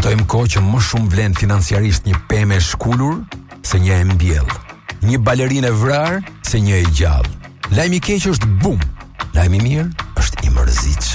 Jetojmë kohë që më shumë vlen financiarisht një pemë e shkulur se një e mbjell. Një balerinë e vrarë se një e gjallë. Lajmi i keq është bum. Lajmi i mirë është i mërzitshëm.